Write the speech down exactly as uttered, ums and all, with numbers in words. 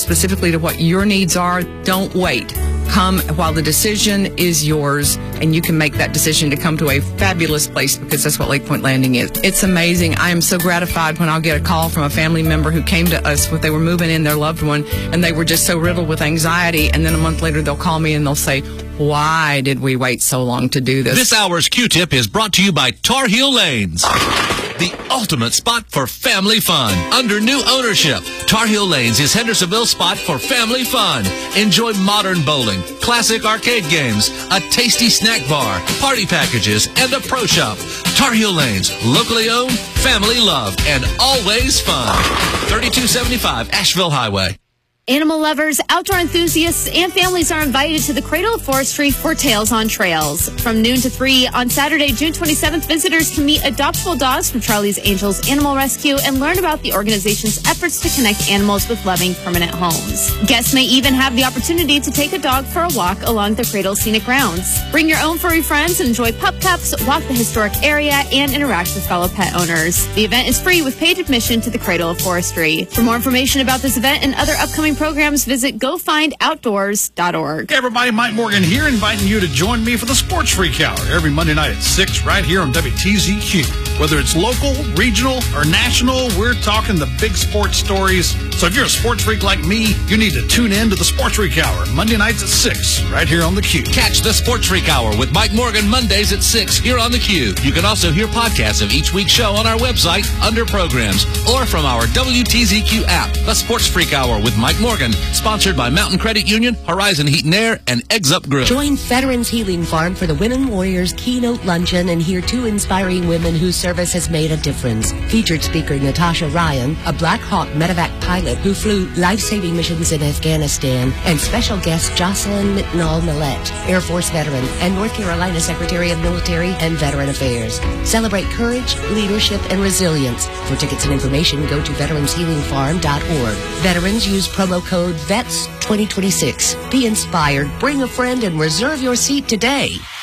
specifically to what your needs are. Don't wait. Come while the decision is yours, and you can make that decision to come to a fabulous place, because that's what Lake Point Landing is. It's amazing. I am so gratified when I'll get a call from a family member who came to us when they were moving in their loved one, and they were just so riddled with anxiety, and then a month later they'll call me and they'll say, why did we wait so long to do this? This hour's Q-Tip is brought to you by Tar Heel Lanes, the ultimate spot for family fun. Under new ownership, Tar Heel Lanes is Hendersonville's spot for family fun. Enjoy modern bowling, classic arcade games, a tasty snack bar, party packages, and a pro shop. Tar Heel Lanes, locally owned, family loved, and always fun. thirty-two seventy-five Asheville Highway. Animal lovers, outdoor enthusiasts, and families are invited to the Cradle of Forestry for Tales on Trails. From noon to three on Saturday, June twenty-seventh, visitors can meet adoptable dogs from Charlie's Angels Animal Rescue and learn about the organization's efforts to connect animals with loving permanent homes. Guests may even have the opportunity to take a dog for a walk along the Cradle scenic grounds. Bring your own furry friends and enjoy pup cups, walk the historic area, and interact with fellow pet owners. The event is free with paid admission to the Cradle of Forestry. For more information about this event and other upcoming programs, visit go find outdoors dot org. Hey everybody, Mike Morgan here, inviting you to join me for the Sports Freak Hour every Monday night at six right here on W T Z Q. Whether it's local, regional, or national, we're talking the big sports stories. So if you're a sports freak like me, you need to tune in to the Sports Freak Hour Monday nights at six right here on the Q. Catch the Sports Freak Hour with Mike Morgan Mondays at six here on the Q. You can also hear podcasts of each week's show on our website under programs or from our W T Z Q app. The Sports Freak Hour with Mike Morgan, sponsored by Mountain Credit Union, Horizon Heat and Air, and Eggs Up Grill. Join Veterans Healing Farm for the Women Warriors keynote luncheon and hear two inspiring women whose service has made a difference. Featured speaker Natasha Ryan, a Black Hawk medevac pilot who flew life-saving missions in Afghanistan, and special guest Jocelyn McNall-Millette, Air Force veteran and North Carolina Secretary of Military and Veteran Affairs. Celebrate courage, leadership, and resilience. For tickets and information, go to veterans healing farm dot org. Veterans use promo code V E T S twenty twenty-six. Be inspired, bring a friend, and reserve your seat today.